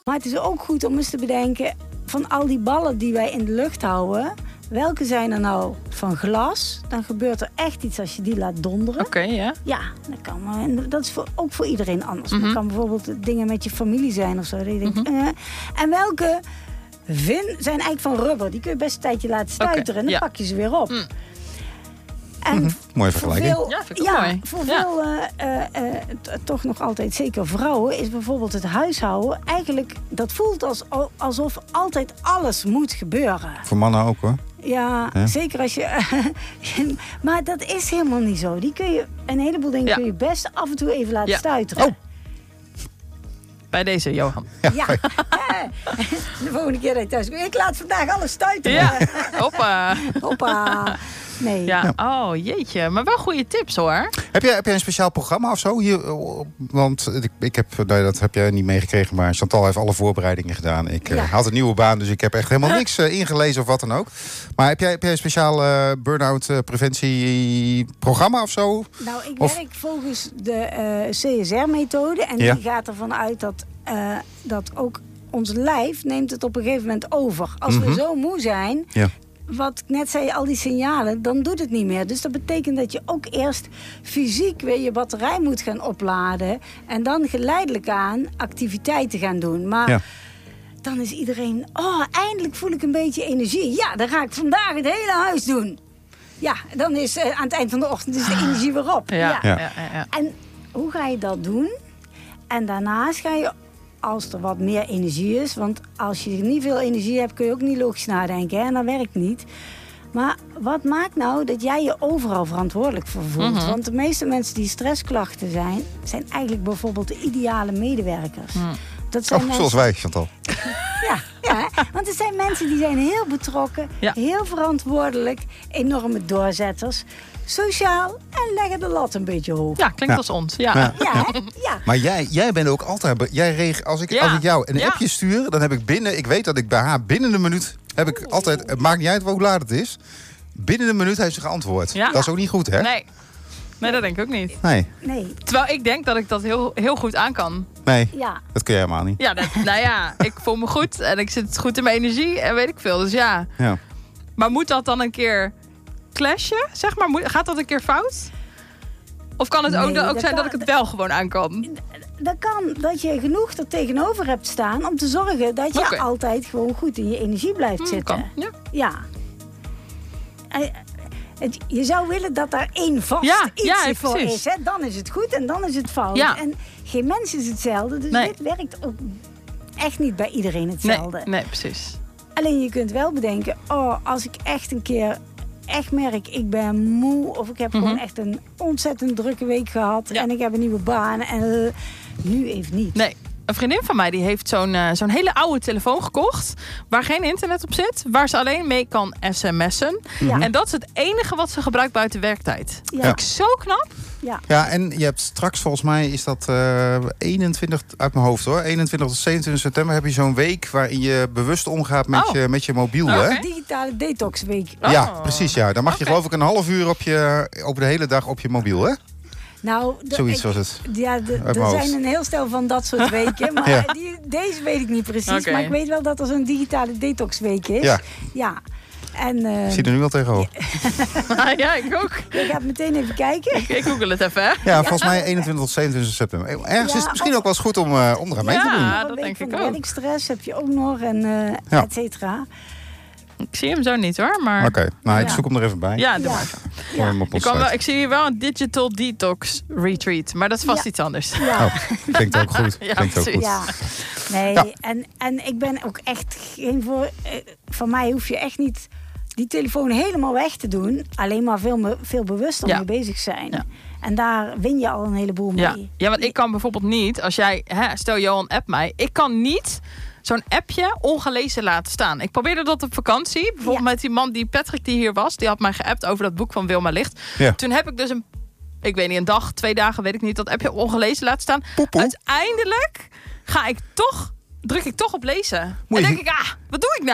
Maar het is ook goed om eens te bedenken... van al die ballen die wij in de lucht houden... welke zijn er nou van glas? Dan gebeurt er echt iets als je die laat donderen. Oké, ja. Ja, dat is ook voor iedereen anders. Het kan bijvoorbeeld dingen met je familie zijn of zo. Dat je denkt, En welke zijn eigenlijk van rubber? Die kun je best een tijdje laten stuiteren en dan pak je ze weer op. En mooie vergelijking. Vind ik ook mooi. Voor veel, toch nog altijd, zeker vrouwen, is bijvoorbeeld het huishouden eigenlijk, dat voelt alsof altijd alles moet gebeuren. Voor mannen ook, hoor. Ja, zeker als je... maar dat is helemaal niet zo. Een heleboel dingen kun je best af en toe even laten stuiteren. Oh. Bij deze, Johan. Ja. De volgende keer dat je thuis komt. Ik laat vandaag alles stuiteren. Ja, hoppa. Hoppa. Nee. Ja. Oh, jeetje. Maar wel goede tips, hoor. Heb jij een speciaal programma of zo? Hier, want ik heb, dat heb jij niet meegekregen, maar Chantal heeft alle voorbereidingen gedaan. Ik had een nieuwe baan, dus ik heb echt helemaal niks ingelezen of wat dan ook. Maar heb jij een speciaal burn-out preventieprogramma of zo? Nou, ik werk volgens de CSR-methode. En die gaat ervan uit dat ook ons lijf neemt het op een gegeven moment over. Als we zo moe zijn... Ja. Wat ik net zei, al die signalen, dan doet het niet meer. Dus dat betekent dat je ook eerst fysiek weer je batterij moet gaan opladen. En dan geleidelijk aan activiteiten gaan doen. Maar dan is iedereen, eindelijk voel ik een beetje energie. Ja, dan ga ik vandaag het hele huis doen. Ja, dan is aan het eind van de ochtend is de energie weer op. Ja. En hoe ga je dat doen? En daarnaast ga je... als er wat meer energie is. Want als je niet veel energie hebt, kun je ook niet logisch nadenken. Hè? En dat werkt niet. Maar wat maakt nou dat jij je overal verantwoordelijk voor voelt? Want de meeste mensen die stressklachten zijn eigenlijk bijvoorbeeld de ideale medewerkers. Dat zijn mensen... Zoals wij, Chantal. Ja, want er zijn mensen die zijn heel betrokken, heel verantwoordelijk, enorme doorzetters. Sociaal en leggen de lat een beetje hoog. Ja, klinkt als ons. Ja. Maar jij bent ook altijd... Als ik jou een appje stuur, dan heb ik binnen... Ik weet dat ik bij haar binnen een minuut... heb ik altijd... Het maakt niet uit hoe laat het is. Binnen een minuut heeft ze geantwoord. Ja. Dat is ook niet goed, hè? Nee, dat denk ik ook niet. Nee. Terwijl ik denk dat ik dat heel, heel goed aan kan. Nee, dat kun je helemaal niet. Ja, ik voel me goed en ik zit goed in mijn energie en weet ik veel. Dus ja. Maar moet dat dan een keer clashen? Zeg maar, gaat dat een keer fout? Of kan het ook zijn dat ik het wel gewoon aan kan? Dat kan dat je genoeg er tegenover hebt staan om te zorgen dat je altijd gewoon goed in je energie blijft zitten. Kan. Ja. Je zou willen dat daar één vast iets voor is. Hè? Dan is het goed en dan is het fout. Ja. En geen mens is hetzelfde. Dus dit werkt ook echt niet bij iedereen hetzelfde. Nee, precies. Alleen je kunt wel bedenken... als ik echt een keer echt merk... ik ben moe of ik heb gewoon echt een ontzettend drukke week gehad... en ik heb een nieuwe baan en nu even niet. Nee. Een vriendin van mij die heeft zo'n hele oude telefoon gekocht... waar geen internet op zit. Waar ze alleen mee kan sms'en. Ja. En dat is het enige wat ze gebruikt buiten werktijd. Ja. Vind ik zo knap. Ja, en je hebt straks, volgens mij is dat 21 uit mijn hoofd hoor. 21 tot 27 september heb je zo'n week... waarin je bewust omgaat met je mobiel. Hè? Digitale detoxweek. Ja, precies. Ja. Dan mag je geloof ik een half uur over de hele dag op je mobiel, hè? Nou, zoiets was het. Ja, er zijn een heel stel van dat soort weken. Maar deze weet ik niet precies. Okay. Maar ik weet wel dat er zo'n digitale detoxweek is. Ja. En, ik zie er nu wel tegenover. Ja, ik ook. Ik ga meteen even kijken. Ik google het even, hè? Ja, volgens mij 21 tot 27 september. Ergens is het misschien ook wel eens goed om eraan mee te doen. Ja, dat denk ik ook. Werkstress heb je ook nog en et cetera. Ik zie hem zo niet hoor, maar... Oké, ik zoek hem er even bij. Ja, doe maar. Ik zie hier wel een digital detox retreat, maar dat is vast iets anders. Ja. Klinkt ook goed. Ja. Nee, en ik ben ook echt geen voor... Van mij hoef je echt niet die telefoon helemaal weg te doen. Alleen maar veel bewuster mee bezig zijn. Ja. En daar win je al een heleboel mee. Ja, want ik kan bijvoorbeeld niet, als jij... stel Johan appt mij, ik kan niet... zo'n appje ongelezen laten staan. Ik probeerde dat op vakantie. Bijvoorbeeld met die man, Patrick die hier was. Die had mij geappt over dat boek van Wilma Licht. Ja. Toen heb ik dus een dag, 2 dagen, weet ik niet, dat appje ongelezen laten staan. Uiteindelijk druk ik toch op lezen. En denk ik, wat doe ik nou?